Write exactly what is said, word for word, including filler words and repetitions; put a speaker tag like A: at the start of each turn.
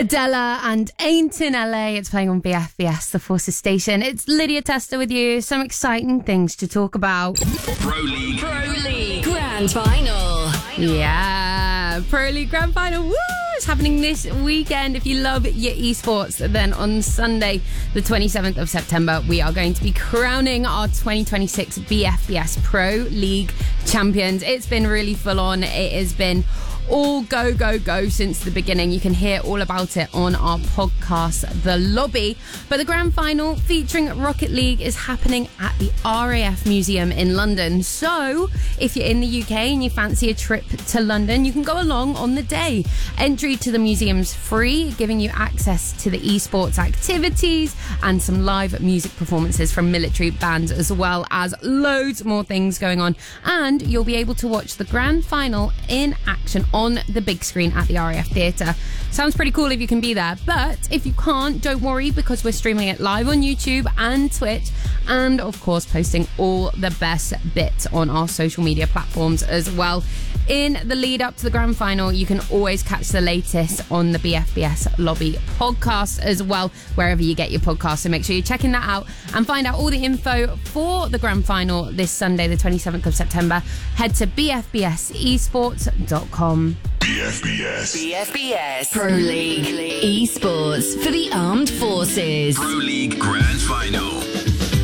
A: Adela and Ain't in L A. It's playing on B F B S, the Forces station. It's Lydia Tester with you. Some exciting things to talk about.
B: Pro League.
C: Pro League Grand Final.
A: Yeah, Pro League Grand Final. Woo! It's happening this weekend. If you love your esports, then on Sunday, the twenty-seventh of September, we are going to be crowning our twenty twenty-six B F B S Pro League champions. It's been really full on. It has been all go, go, go since the beginning. You can hear all about it on our podcast, The Lobby. But the grand final featuring Rocket League is happening at the R A F Museum in London. So if you're in the U K and you fancy a trip to London, you can go along on the day. Entry to the museum's free, giving you access to the esports activities and some live music performances from military bands, as well as loads more things going on. And you'll be able to watch the grand final in action on the big screen at the R A F Theatre. Sounds pretty cool if you can be there, but if you can't, don't worry, because we're streaming it live on YouTube and Twitch, and of course posting all the best bits on our social media platforms as well. In the lead up to the grand final, you can always catch the latest on the B F B S Lobby podcast as well, wherever you get your podcast. So make sure you're checking that out and find out all the info for the grand final this Sunday, the twenty-seventh of September. Head to b f b s esports dot com.
B: B F B S.
C: B F B S Pro League Esports for the Armed Forces.
B: Pro League Grand Final.